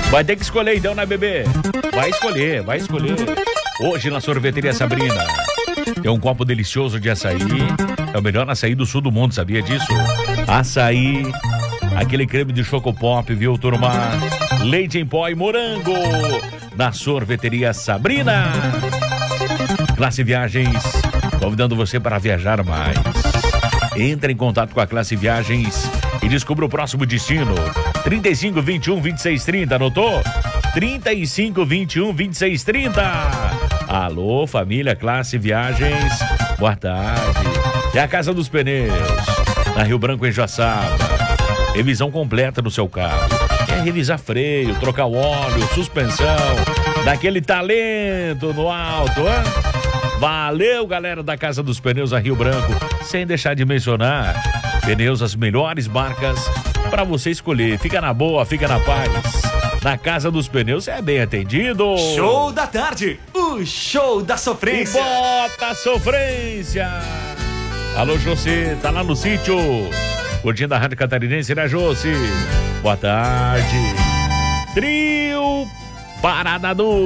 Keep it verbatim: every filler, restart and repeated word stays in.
Vai ter que escolher então, né, bebê? Vai escolher, vai escolher. Hoje na Sorveteria Sabrina tem um copo delicioso de açaí. É o melhor açaí do sul do mundo, sabia disso? Açaí, aquele creme de chocopop, viu, turma? Leite em pó e morango na Sorveteria Sabrina. Classe Viagens, convidando você para viajar mais. Entre em contato com a Classe Viagens e descubra o próximo destino. trinta e cinco, vinte e um, vinte e seis, trinta, anotou? trinta e cinco, vinte e um, vinte e seis, trinta. Alô, família Classe Viagens, boa tarde. É a Casa dos Pneus, na Rio Branco, em Joaçaba. Revisão completa do seu carro. É revisar freio, trocar o óleo, suspensão, daquele talento no alto, hein? Valeu, galera da Casa dos Pneus a Rio Branco. Sem deixar de mencionar, pneus, as melhores marcas para você escolher. Fica na boa, fica na paz. Na Casa dos Pneus você é bem atendido. Show da tarde, o show da sofrência. E bota a sofrência. Alô, José, tá lá no sítio, curtindo a Rádio Catarinense, né, José? Boa tarde. Trio Parada do